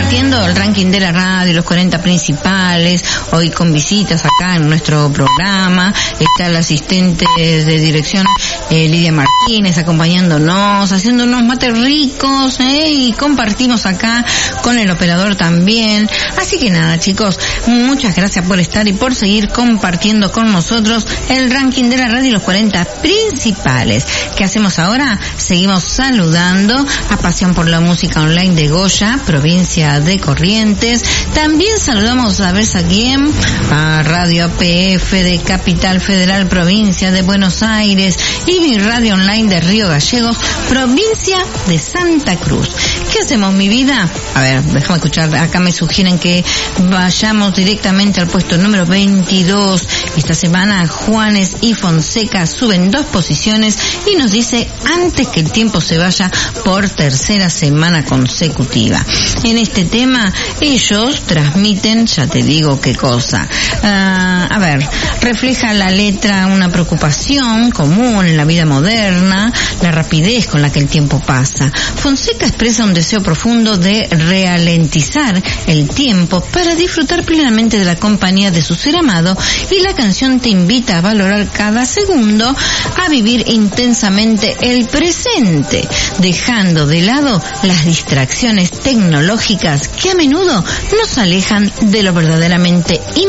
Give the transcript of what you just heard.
compartiendo el ranking de la radio, los 40 principales, hoy con visitas acá en nuestro programa. Está el asistente de dirección Lidia Martínez acompañándonos, haciendo unos mates ricos, y compartimos acá con el operador también. Así que nada, chicos, muchas gracias por estar y por seguir compartiendo con nosotros el ranking de la radio y los 40 principales. ¿Qué hacemos ahora? Seguimos saludando a Pasión por la Música Online de Goya, provincia de Corrientes. También saludamos a ver a quién, a Radio APF de Capital Federal, provincia de Buenos Aires, y mi radio online de Río Gallegos, provincia de Santa Cruz. ¿Qué hacemos, mi vida? A ver, déjame escuchar. Acá me sugieren que vayamos directamente al puesto número 22. Esta semana Juanes y Fonseca suben 2 posiciones y nos dice antes que el tiempo se vaya por tercera semana consecutiva. En este tema ellos transmiten, ya te digo qué cosa. A ver, refleja la letra una preocupación común en la vida moderna, la rapidez con la que el tiempo pasa. Fonseca expresa un deseo profundo de ralentizar el tiempo para disfrutar plenamente de la compañía de su ser amado, y la canción te invita a valorar cada segundo, a vivir intensamente el presente, dejando de lado las distracciones tecnológicas que a menudo nos alejan de lo verdaderamente importante.